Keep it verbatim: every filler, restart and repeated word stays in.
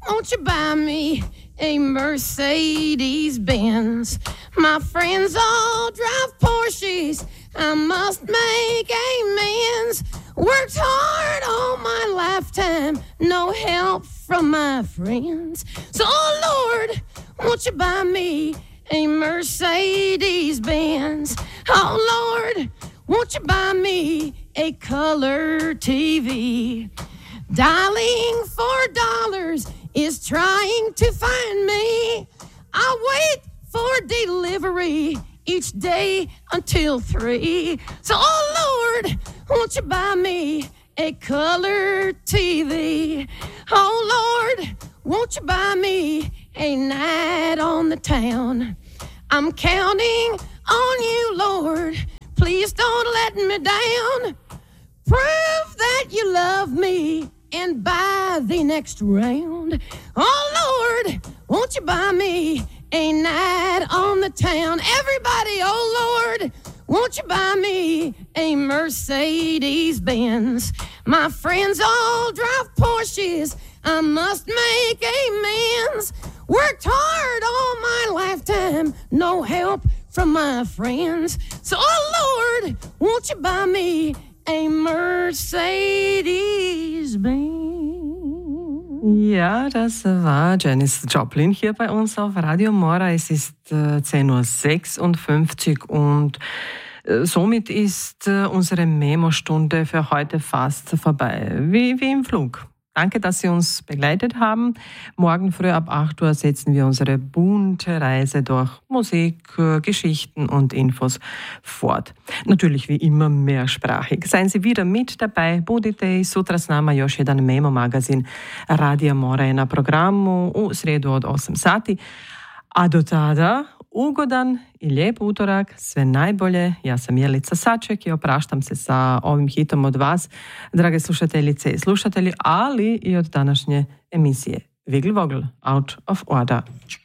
won't you buy me a Mercedes Benz? My friends all drive Porsches, I must make amends. Worked hard all my lifetime, no help from my friends. So, oh Lord, won't you buy me a Mercedes Benz? Oh Lord, won't you buy me a color T V? Dialing for dollars is trying to find me. I wait for delivery each day until three. So, oh Lord, won't you buy me a color T V? Oh Lord, won't you buy me a night on the town? I'm counting on you, Lord. Please don't let me down. Prove that you love me and buy the next round. Oh Lord, won't you buy me a night on the town? Everybody, oh Lord, won't you buy me a Mercedes Benz? My friends all drive Porsches, I must make amends. Worked hard all my lifetime, no help from my friends. So, oh Lord, won't you buy me a Mercedes Benz? Ja, das war Janis Joplin hier bei uns auf Radio Mora. Es ist äh, zehn Uhr sechsundfünfzig und äh, somit ist äh, unsere Memo-Stunde für heute fast vorbei. Wie, wie im Flug. Danke, dass Sie uns begleitet haben. Morgen früh ab acht Uhr setzen wir unsere bunte Reise durch Musik, Geschichten und Infos fort. Natürlich wie immer mehrsprachig. Seien Sie wieder mit dabei. Budite i sutra s nama još jedan Memo magazin Radija Mora je na programu u srijedu od osam sati. A do tada ugodan i lijep utorak, sve najbolje. Ja sam Jelica Saček i opraštam se sa ovim hitom od vas, drage slušateljice i slušatelji, ali i od današnje emisije Wiggle Woggle, Out of Order.